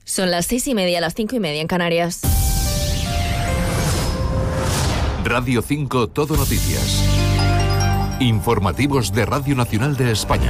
Son las 6:30, las 5:30 en Canarias. Radio 5 Todo Noticias. Informativos de Radio Nacional de España.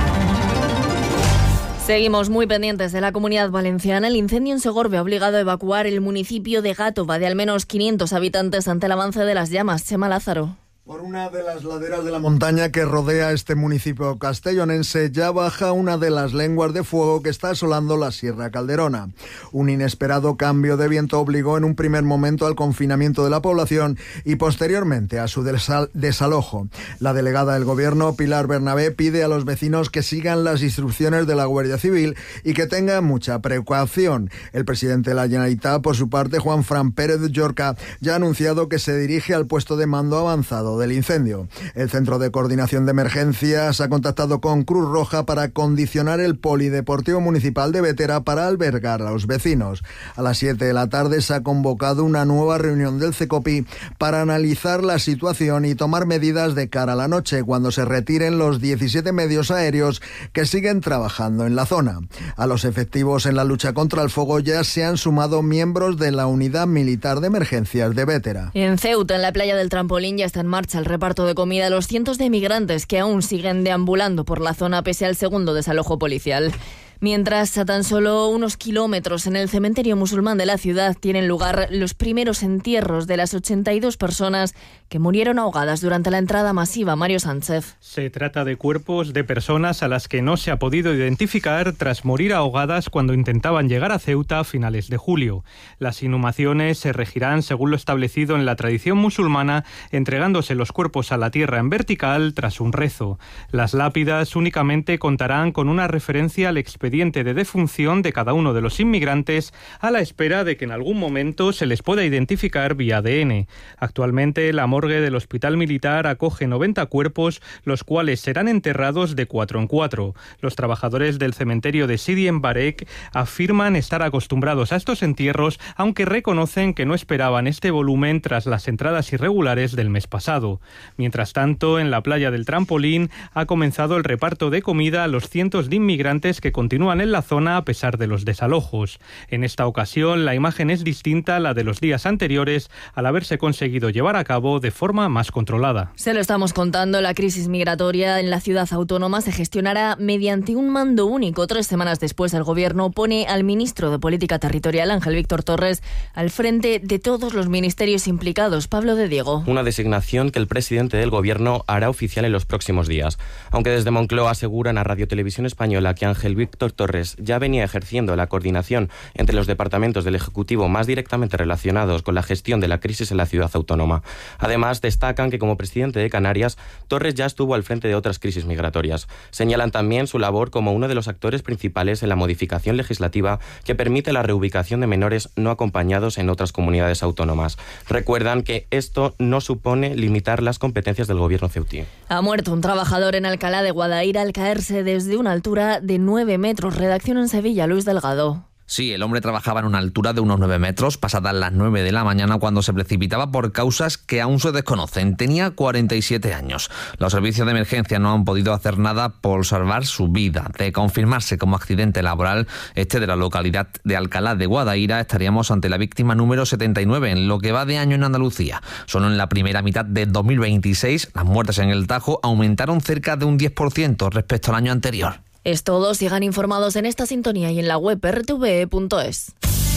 Seguimos muy pendientes de la Comunidad Valenciana. El incendio en Segorbe ha obligado a evacuar el municipio de Gátova de al menos 500 habitantes ante el avance de las llamas. Chema Lázaro. Por una de las laderas de la montaña que rodea este municipio castellonense ya baja una de las lenguas de fuego que está asolando la Sierra Calderona. Un inesperado cambio de viento obligó en un primer momento al confinamiento de la población y posteriormente a su desalojo. La delegada del Gobierno, Pilar Bernabé, pide a los vecinos que sigan las instrucciones de la Guardia Civil y que tengan mucha precaución. El presidente de la Generalitat, por su parte, Juanfran Pérez Llorca, ya ha anunciado que se dirige al puesto de mando avanzado del incendio. El Centro de Coordinación de Emergencias ha contactado con Cruz Roja para condicionar el Polideportivo Municipal de Bétera para albergar a los vecinos. A las 7 de la tarde se ha convocado una nueva reunión del CECOPI para analizar la situación y tomar medidas de cara a la noche, cuando se retiren los 17 medios aéreos que siguen trabajando en la zona. A los efectivos en la lucha contra el fuego ya se han sumado miembros de la Unidad Militar de Emergencias de Bétera. En Ceuta, en la playa del Trampolín, ya está en marcha el reparto de comida a los cientos de migrantes que aún siguen deambulando por la zona pese al segundo desalojo policial. Mientras, a tan solo unos kilómetros en el cementerio musulmán de la ciudad tienen lugar los primeros entierros de las 82 personas que murieron ahogadas durante la entrada masiva. Mario Sánchez. Se trata de cuerpos de personas a las que no se ha podido identificar tras morir ahogadas cuando intentaban llegar a Ceuta a finales de julio. Las inhumaciones se regirán según lo establecido en la tradición musulmana, entregándose los cuerpos a la tierra en vertical tras un rezo. Las lápidas únicamente contarán con una referencia al expediente de defunción de cada uno de los inmigrantes, a la espera de que en algún momento se les pueda identificar vía ADN. Actualmente, la morgue del Hospital Militar acoge 90 cuerpos, los cuales serán enterrados de 4 en 4. Los trabajadores del cementerio de Sidi en Barek afirman estar acostumbrados a estos entierros, aunque reconocen que no esperaban este volumen tras las entradas irregulares del mes pasado. Mientras tanto, en la playa del Trampolín ha comenzado el reparto de comida a los cientos de inmigrantes que continúan en la zona a pesar de los desalojos. En esta ocasión, la imagen es distinta a la de los días anteriores, al haberse conseguido llevar a cabo de forma más controlada. Se lo estamos contando, la crisis migratoria en la ciudad autónoma se gestionará mediante un mando único. 3 semanas después, el Gobierno pone al ministro de Política Territorial, Ángel Víctor Torres, al frente de todos los ministerios implicados. Pablo de Diego. Una designación que el presidente del Gobierno hará oficial en los próximos días. Aunque desde Moncloa aseguran a Radio Televisión Española que Ángel Víctor Torres ya venía ejerciendo la coordinación entre los departamentos del Ejecutivo más directamente relacionados con la gestión de la crisis en la ciudad autónoma. Además, destacan que como presidente de Canarias, Torres ya estuvo al frente de otras crisis migratorias. Señalan también su labor como uno de los actores principales en la modificación legislativa que permite la reubicación de menores no acompañados en otras comunidades autónomas. Recuerdan que esto no supone limitar las competencias del gobierno ceutí. Ha muerto un trabajador en Alcalá de Guadaira al caerse desde una altura de 9 metros. Redacción en Sevilla, Luis Delgado. Sí, el hombre trabajaba en una altura de unos 9 metros, pasadas las 9 de la mañana, cuando se precipitaba por causas que aún se desconocen. Tenía 47 años. Los servicios de emergencia no han podido hacer nada por salvar su vida. De confirmarse como accidente laboral de la localidad de Alcalá de Guadaira, estaríamos ante la víctima número 79 en lo que va de año en Andalucía. Solo en la primera mitad de 2026, las muertes en el Tajo aumentaron cerca de un 10% respecto al año anterior. Es todo. Sigan informados en esta sintonía y en la web rtve.es.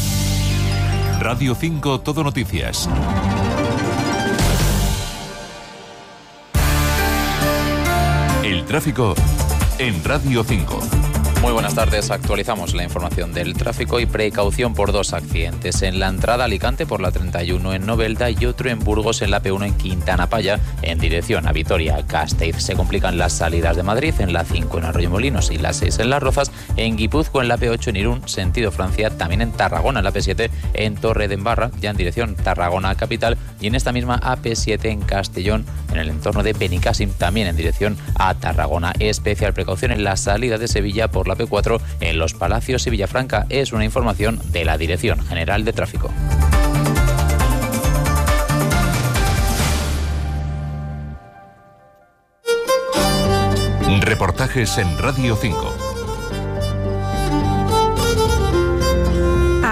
Radio 5 Todo Noticias. El tráfico en Radio 5. Muy buenas tardes, actualizamos la información del tráfico y precaución por 2 accidentes. En la entrada a Alicante por la 31 en Novelda y otro en Burgos en la P1 en Quintana Paya en dirección a Vitoria-Gasteiz. Se complican las salidas de Madrid en la 5 en Arroyomolinos y la 6 en Las Rozas, en Guipúzcoa en la P8 en Irún, sentido Francia, también en Tarragona en la P7 en Torredembarra, ya en dirección Tarragona capital, y en esta misma AP7 en Castellón en el entorno de Benicàssim, también en dirección a Tarragona. Especial precaución en la salida de Sevilla por la P4 en Los Palacios y Villafranca. Es una información de la Dirección General de Tráfico. Reportajes en Radio 5.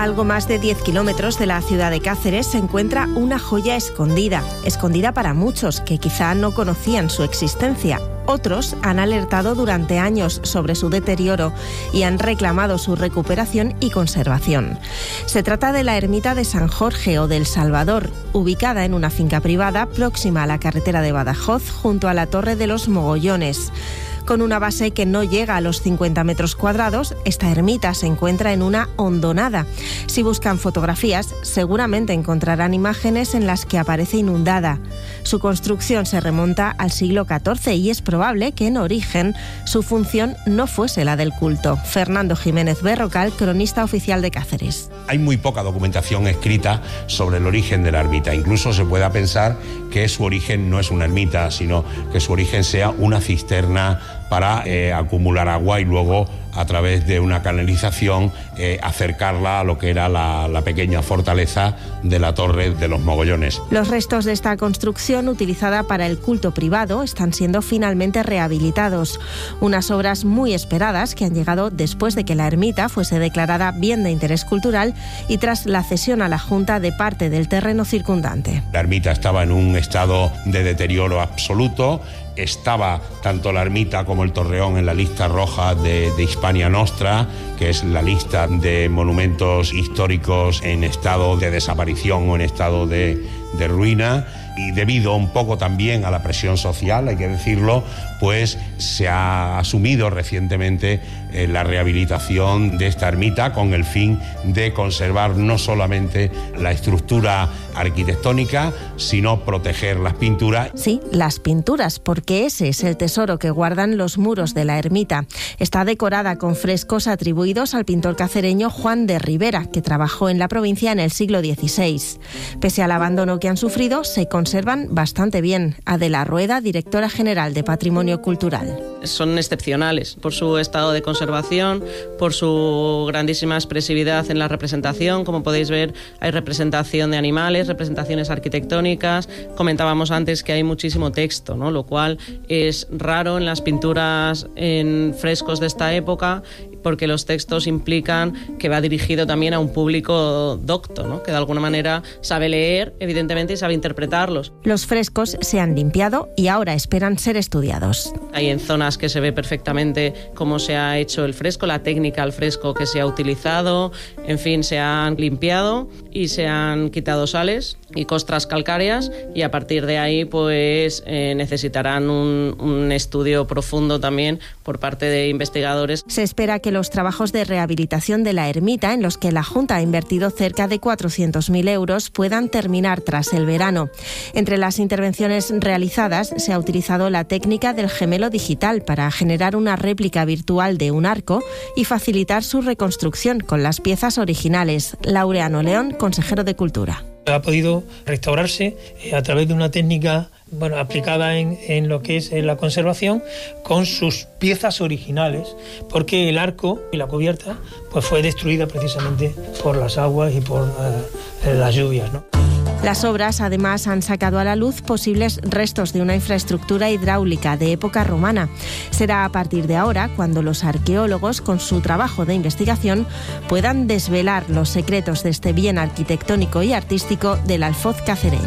algo más de 10 kilómetros de la ciudad de Cáceres se encuentra una joya escondida para muchos que quizá no conocían su existencia. Otros han alertado durante años sobre su deterioro y han reclamado su recuperación y conservación. Se trata de la ermita de San Jorge o del Salvador, ubicada en una finca privada próxima a la carretera de Badajoz, junto a la Torre de los Mogollones. Con una base que no llega a los 50 metros cuadrados, esta ermita se encuentra en una hondonada. Si buscan fotografías, seguramente encontrarán imágenes en las que aparece inundada. Su construcción se remonta al siglo XIV y es probable que en origen su función no fuese la del culto. Fernando Jiménez Berrocal, cronista oficial de Cáceres. Hay muy poca documentación escrita sobre el origen de la ermita. Incluso se pueda pensar que su origen no es una ermita, sino que su origen sea una cisterna para acumular agua y luego, a través de una canalización, acercarla a lo que era la pequeña fortaleza de la Torre de los Mogollones. Los restos de esta construcción, utilizada para el culto privado, están siendo finalmente rehabilitados. Unas obras muy esperadas que han llegado después de que la ermita fuese declarada bien de interés cultural y tras la cesión a la Junta de parte del terreno circundante. La ermita estaba en un estado de deterioro absoluto. Estaba tanto la ermita como el torreón en la lista roja de Hispania Nostra, que es la lista de monumentos históricos en estado de desaparición o en estado de ruina. Y debido un poco también a la presión social, hay que decirlo, pues se ha asumido recientemente la rehabilitación de esta ermita con el fin de conservar no solamente la estructura arquitectónica, sino proteger las pinturas. Sí, las pinturas, porque ese es el tesoro que guardan los muros de la ermita. Está decorada con frescos atribuidos al pintor cacereño Juan de Ribera, que trabajó en la provincia en el siglo XVI. Pese al abandono que han sufrido, se conservan bastante bien. Adela Rueda, directora general de Patrimonio Cultural. Son excepcionales por su estado de conservación, por su grandísima expresividad en la representación. Como podéis ver, hay representación de animales, representaciones arquitectónicas. Comentábamos antes que hay muchísimo texto, ¿no? Lo cual es raro en las pinturas en frescos de esta época, porque los textos implican que va dirigido también a un público docto, ¿no? Que de alguna manera sabe leer, evidentemente, y sabe interpretarlos. Los frescos se han limpiado y ahora esperan ser estudiados. Hay en zonas que se ve perfectamente cómo se ha hecho el fresco, la técnica al fresco que se ha utilizado, en fin, se han limpiado y se han quitado sales y costras calcáreas, y a partir de ahí pues necesitarán un estudio profundo también por parte de investigadores. Se espera que los trabajos de rehabilitación de la ermita, en los que la Junta ha invertido cerca de 400.000 euros, puedan terminar tras el verano. Entre las intervenciones realizadas se ha utilizado la técnica del gemelo digital para generar una réplica virtual de un arco y facilitar su reconstrucción con las piezas originales. Laureano León, consejero de Cultura. Ha podido restaurarse a través de una técnica aplicada en lo que es la conservación, con sus piezas originales, porque el arco y la cubierta pues fue destruida precisamente por las aguas y por las lluvias, ¿no? Las obras, además, han sacado a la luz posibles restos de una infraestructura hidráulica de época romana. Será a partir de ahora cuando los arqueólogos, con su trabajo de investigación, puedan desvelar los secretos de este bien arquitectónico y artístico del alfoz cacereño.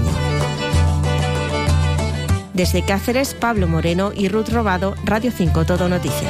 Desde Cáceres, Pablo Moreno y Ruth Robado, Radio 5 Todo Noticias.